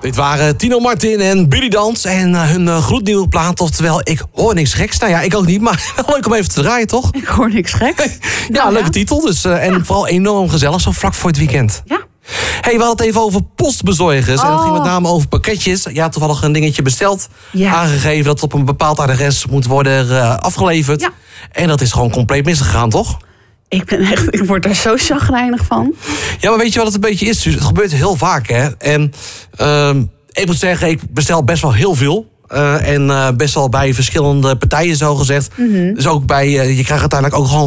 Dit waren Tino Martin en Billy Dans en hun gloednieuwe plaat. Oftewel, ik hoor niks geks. Nou ja, ik ook niet, maar wel leuk om even te draaien, toch? Ik hoor niks geks. Ja, leuke titel. Dus, en vooral enorm gezellig, zo vlak voor het weekend. Ja. Hey, we hadden het even over postbezorgers. En dat ging met name over pakketjes. Ja, toevallig een dingetje besteld. Ja. Aangegeven dat het op een bepaald adres moet worden afgeleverd. Ja. En dat is gewoon compleet misgegaan, toch? Ik word daar zo chagrijnig van. Ja, maar weet je wat het een beetje is? Het gebeurt heel vaak, hè. En ik moet zeggen, ik bestel best wel heel veel. En best wel bij verschillende partijen, zo gezegd. Dus ook bij, je krijgt uiteindelijk ook gewoon